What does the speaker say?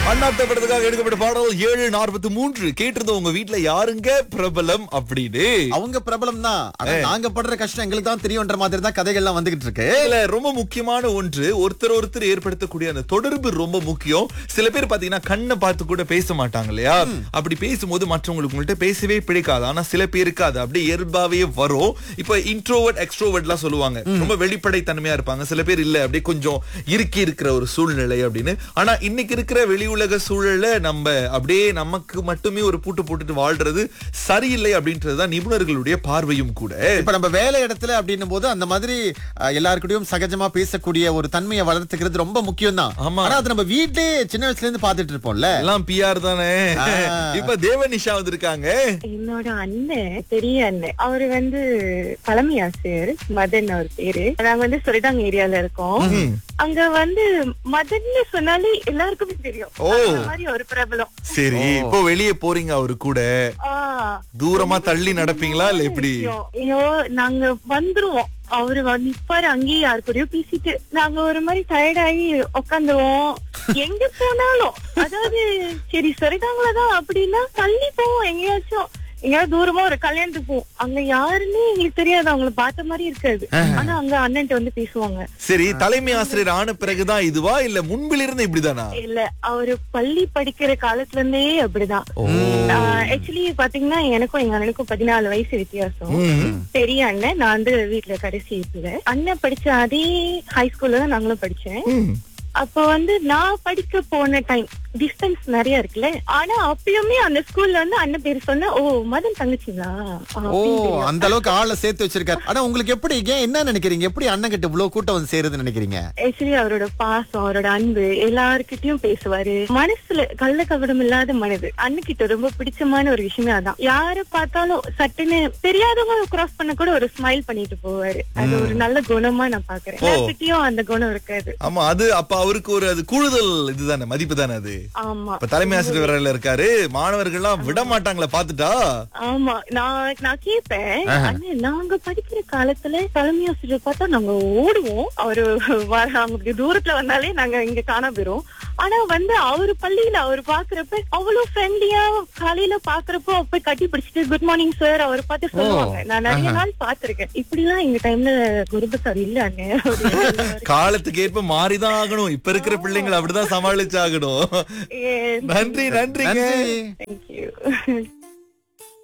அண்ணாத்த படத்துக்காக எடுக்கப்பட்ட பாடல் 7:43. கேட்டிருந்தோம் உங்க வீட்ல யாருங்க பிரபலம் அப்படின்னு. அவங்க பிரபலம் தான். ஆனா நாங்க படுற கஷ்டம் எங்களுக்கு தான் தெரியும்ன்ற மாதிரி தான் கதைகள்லாம் வந்துகிட்டு இருக்கு. இதுல ரொம்ப முக்கியமான ஒன்று, ஒருத்தர் ஏற்படுத்தக்கூடிய அந்த தொடர்பு ரொம்ப முக்கியம். சில பேர் பாத்தீங்கன்னா கண்ணை பார்த்து கூட பேச மாட்டாங்க இல்லையா? அப்படி பேசும்போது மற்றவங்களுக்கு உங்கள்ட்ட பேசவே பிடிக்காது. ஆனா சில பேருக்கு அது அப்படியே இயல்பாவே வரும். இப்ப இன்ட்ரோவர்ட் எக்ஸ்ட்ரோவர்ட் எல்லாம் சொல்லுவாங்க, ரொம்ப வெளிப்படை தன்மையா இருப்பாங்க. சில பேர் இல்ல, அப்படியே கொஞ்சம் இறுக்கி இருக்கிற ஒரு சூழ்நிலை அப்படின்னு. ஆனா இன்னைக்கு இருக்கிற வெளி உலக சூழல்ல நம்ம அப்படியே நமக்கு மட்டுமே ஒரு பூட்டு போட்டுட்டு வாழ்றது சரியில்லை அப்படின்றதுதான் நிபுணர்களுடைய பார்வையும் கூட. இப்ப நம்ம வேலை இடத்துல அப்படின்னும் போது அந்த மாதிரி எல்லாருக்கூடயும் சகஜமா பேசக்கூடிய ஒரு தன்மையை வளர்த்துக்கிறது ரொம்ப முக்கியம் தான். ஆமா. ஆனா அது நம்ம வீட்லயே சின்ன வயசுல இருந்து பாத்துட்டு இருப்போம்ல. எல்லாம் பிஆர் தானே. இப்ப தேவனிஷா வந்திருக்காங்க. என்னோட அண்ணன், பெரிய அண்ணன், அவரு தலைமை ஆசிரியர் மதன் அவர் பேரு. நாங்க சொரிடாங் ஏரியால இருக்கோம். அங்க மதன்னு சொன்னாலே எல்லாருக்குமே தெரியும். அந்த மாதிரி ஒரு பிரபலம். சரி, இப்போ வெளியே போறீங்க அவரு கூட, தூரமா தள்ளி நடப்பீங்களா இல்ல எப்படி? ஐயோ, நாங்க வந்துருவோம். அவரு நிப்பாரு அங்கேயே யாரு கூடயோ பேசிட்டு. நாங்க ஒரு மாதிரி டயர்டாகி உக்காந்துருவோம். எங்க போனாலும், அதாவது சரி சரிதாங்களதான் அப்படின்னா தள்ளி போவோம். எங்கேயாவது தூரமா ஒரு கல்யாணத்துக்கு போவோம். அங்க யாருன்னு எங்களுக்கு தெரியாது, அவங்கள பார்த்த மாதிரி இருக்காது. ஆனா அங்க அண்ணன்ட்ட பேசுவாங்க. சரி, தலைமை ஆசிரியர் ஆன பிறகுதான் இதுவா இல்ல முன்பில இருந்து இப்படிதானா? இல்ல, அவரு பள்ளி படிக்கிற காலத்துல இருந்தே அப்படிதான். ஆக்சுவலி பாத்தீங்கன்னா எனக்கும் எங்க அண்ணனுக்கும் 14 வயசு வித்தியாசம். பெரிய அண்ணன், நான் வீட்டுல கடைசி இருப்பேன். அண்ணன் படிச்ச அதே ஹை ஸ்கூல்ல தான் நாங்களும் படிச்சேன். அப்ப நான் படிக்க போன டைம் டிஸ்டன்ஸ் நிறைய இருக்குல்ல. ஆனா அப்பயுமே அந்த ஸ்கூல்ல அண்ணன் பேரு சொன்ன, ஓ மதன் தங்கச்சிங்களா? அந்த அளவுக்கு ஆளை சேர்த்து வச்சிருக்காரு. ஆனா உங்களுக்கு எப்படி, என்ன நினைக்கிறீங்க, எப்படி அண்ணன் கிட்ட இவ்வளவு கூட்டம் சேருதுன்னு நினைக்கிறீங்க? ஆக்சுவலி அவரோட பாசம், அவரோட அன்பு, எல்லாருக்கிட்டையும் பேசுவாரு. மனசுல கள்ள கபடம் இல்லாத மனது. அண்ணன் கிட்ட ரொம்ப பிடிச்சமான ஒரு விஷயமே அதான். யார பார்த்தாலும் சட்டுன்னு தெரியாதவங்க கிராஸ் பண்ண கூட ஒரு ஸ்மைல் பண்ணிட்டு போவாரு. அது ஒரு நல்ல குணமா நான் பாக்குறேன். எல்லார்கிட்டயும் அந்த குணம் இருக்காது. ஆமா, அது அப்ப அவருக்கு ஒரு அது கூடுதல் இதுதானே, மதிப்பு தானே அது. ஆமா, இப்ப தலைமை ஆசிரியர் இருக்காரு, மாணவர்கள் எல்லாம் விட மாட்டாங்களா பாத்துட்டா? ஆமா, நான் கேட்பேன், நாங்க படிக்கிற காலத்துல தலைமை ஆசிரியர் பார்த்தா நாங்க ஓடுவோம். அவரு அவங்க தூரத்துல வந்தாலே நாங்க இங்க காண போயிரும். ஆனா அவரு பள்ளியில அவரு பாக்குறப்ப அவ்வளவு ஃப்ரெண்ட்லியா, காலையில பாக்குறப்போ போய் கட்டி பிடிச்சிட்டு குட் மார்னிங் சார் அவரை பார்த்து சொல்லுவாங்க. நான் நிறைய நாள் பாத்திருக்கேன். இப்படி எல்லாம் எங்க டைம்ல குருபசார் இல்ல அண்ணே. காலத்துக்கு ஏற்ப மாறிதான் ஆகணும். இப்ப இருக்கிற பிள்ளைங்களை அப்படிதான் சமாளிச்சு ஆகணும். நன்றி. Thank you.